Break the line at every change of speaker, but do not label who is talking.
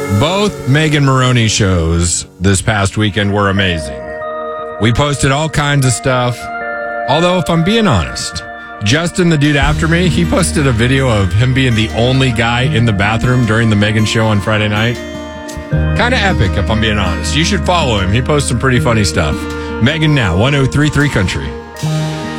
Both Megan Maroney shows this past weekend were amazing. We posted all kinds of stuff. Although, if I'm being honest, Justin, the dude after me, he posted a video of him being the only guy in the bathroom during the Megan show on Friday night. Kind of epic, if I'm being honest. You should follow him. He posts some pretty funny stuff. Megan now, 103.3 Country.